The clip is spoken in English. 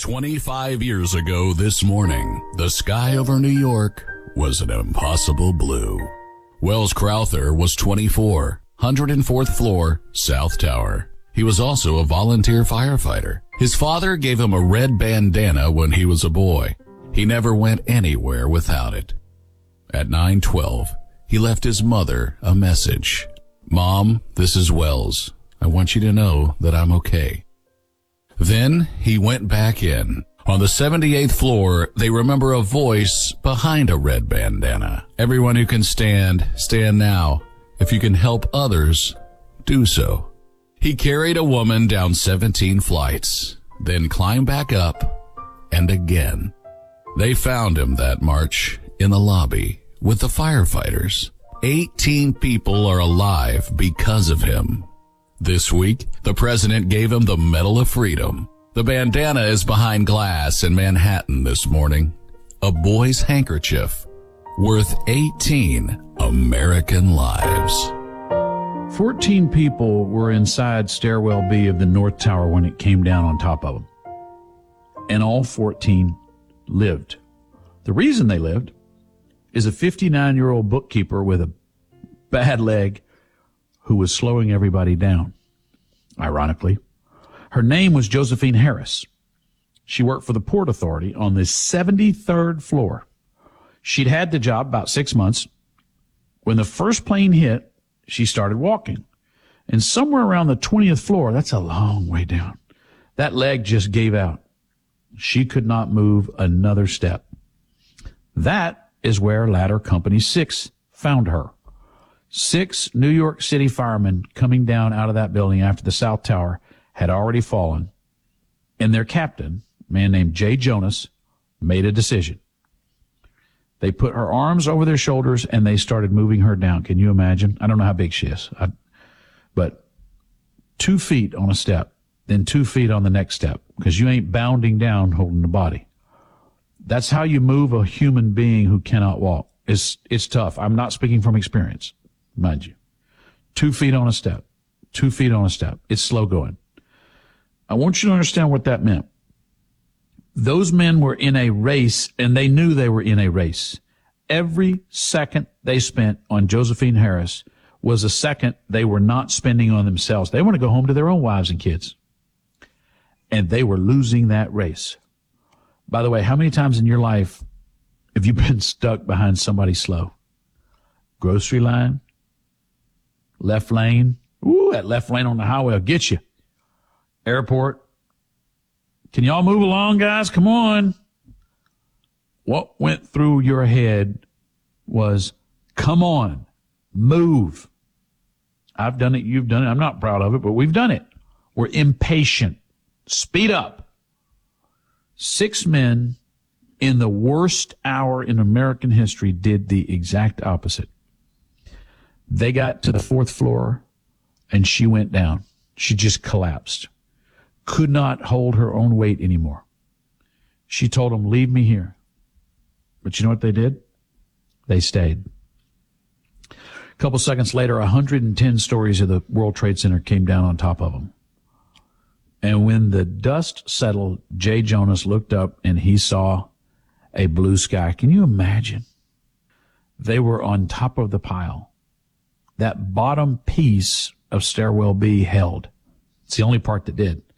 25 years ago this morning, the sky over New York was an impossible blue. Wells Crowther was 24, 104th floor, South Tower. He was also a volunteer firefighter. His father gave him a red bandana when he was a boy. He never went anywhere without it. At 9:12, he left his mother a message. "Mom, this is Wells. I want you to know that I'm okay." Then he went back in. On the 78th floor, they remember a voice behind a red bandana. "Everyone who can stand, stand now. If you can help others, do so." He carried a woman down 17 flights, then climbed back up, and again. They found him that March in the lobby with the firefighters. 18 people are alive because of him. This week, the president gave him the Medal of Freedom. The bandana is behind glass in Manhattan this morning. A boy's handkerchief worth 18 American lives. 14 people were inside Stairwell B of the North Tower when it came down on top of them. And all 14 lived. The reason they lived is a 59-year-old bookkeeper with a bad leg who was slowing everybody down, ironically. Her name was Josephine Harris. She worked for the Port Authority on the 73rd floor. She'd had the job about 6 months. When the first plane hit, she started walking. And somewhere around the 20th floor, that's a long way down, that leg just gave out. She could not move another step. That is where Ladder Company 6 found her. 6 New York City firemen coming down out of that building after the South Tower had already fallen, and their captain, a man named Jay Jonas, made a decision. They put her arms over their shoulders and they started moving her down. Can you imagine? I don't know how big she is, but 2 feet on a step, then 2 feet on the next step, because you ain't bounding down holding the body. That's how you move a human being who cannot walk. It's tough. I'm not speaking from experience, mind you. 2 feet on a step, 2 feet on a step. It's slow going. I want you to understand what that meant. Those men were in a race, and they knew they were in a race. Every second they spent on Josephine Harris was a second they were not spending on themselves. They want to go home to their own wives and kids. And they were losing that race. By the way, how many times in your life have you been stuck behind somebody slow? Grocery line, left lane. Ooh, that left lane on the highway will get you. Airport. Can y'all move along, guys? Come on. What went through your head was, come on, move. I've done it. You've done it. I'm not proud of it, but we've done it. We're impatient. Speed up. 6 men in the worst hour in American history did the exact opposite. They got to the 4th floor and she went down. She just collapsed. Could not hold her own weight anymore. She told them, "Leave me here." But you know what they did? They stayed. A couple seconds later, 110 stories of the World Trade Center came down on top of them. And when the dust settled, Jay Jonas looked up and he saw a blue sky. Can you imagine? They were on top of the pile. That bottom piece of Stairwell B held. It's the only part that did.